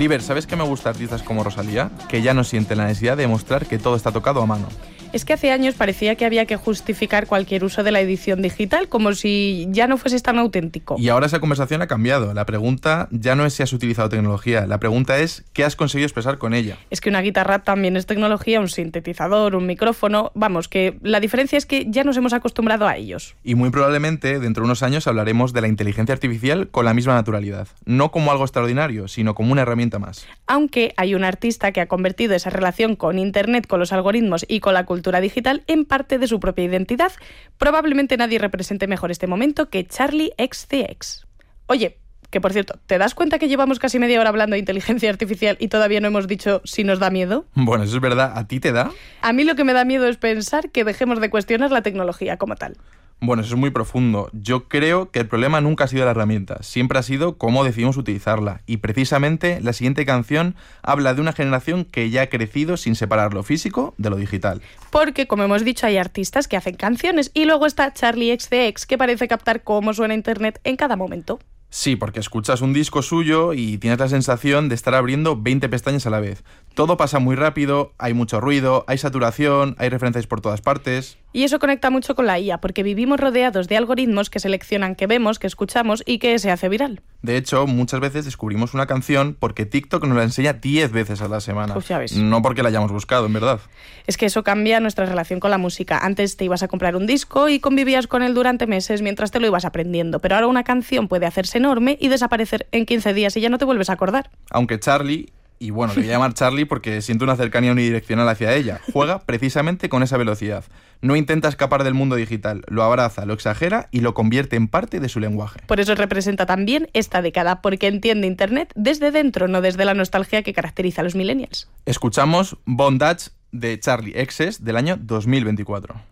Liber, ¿sabes qué me gusta de artistas como Rosalía? Que ya no sienten la necesidad de demostrar que todo está tocado a mano. Es que hace años parecía que había que justificar cualquier uso de la edición digital, como si ya no fuese tan auténtico. Y ahora esa conversación ha cambiado. La pregunta ya no es si has utilizado tecnología, la pregunta es ¿qué has conseguido expresar con ella? Es que una guitarra también es tecnología, un sintetizador, un micrófono. Vamos, que la diferencia es que ya nos hemos acostumbrado a ellos. Y muy probablemente dentro de unos años hablaremos de la inteligencia artificial con la misma naturalidad. No como algo extraordinario, sino como una herramienta más. Aunque hay un artista que ha convertido esa relación con Internet, con los algoritmos y con la cultura digital en parte de su propia identidad. Probablemente nadie represente mejor este momento que Charli XCX. Oye, que por cierto, ¿te das cuenta que llevamos casi media hora hablando de inteligencia artificial y todavía no hemos dicho si nos da miedo? Bueno, eso es verdad. ¿A ti te da? A mí lo que me da miedo es pensar que dejemos de cuestionar la tecnología como tal. Bueno, eso es muy profundo. Yo creo que el problema nunca ha sido la herramienta, siempre ha sido cómo decidimos utilizarla. Y precisamente la siguiente canción habla de una generación que ya ha crecido sin separar lo físico de lo digital. Porque, como hemos dicho, hay artistas que hacen canciones y luego está Charli XCX, que parece captar cómo suena Internet en cada momento. Sí, porque escuchas un disco suyo y tienes la sensación de estar abriendo 20 pestañas a la vez. Todo pasa muy rápido, hay mucho ruido, hay saturación, hay referencias por todas partes. Y eso conecta mucho con la IA, porque vivimos rodeados de algoritmos que seleccionan qué vemos, qué escuchamos y qué se hace viral. De hecho, muchas veces descubrimos una canción porque TikTok nos la enseña 10 veces a la semana. Pues ya ves. No porque la hayamos buscado, en verdad. Es que eso cambia nuestra relación con la música. Antes te ibas a comprar un disco y convivías con él durante meses mientras te lo ibas aprendiendo. Pero ahora una canción puede hacerse enorme y desaparecer en 15 días y ya no te vuelves a acordar. Aunque Charli, y bueno, le voy a llamar Charli porque siento una cercanía unidireccional hacia ella, juega precisamente con esa velocidad. No intenta escapar del mundo digital, lo abraza, lo exagera y lo convierte en parte de su lenguaje. Por eso representa también esta década, porque entiende Internet desde dentro, no desde la nostalgia que caracteriza a los millennials. Escuchamos Bondage de Charli XCX del año 2024.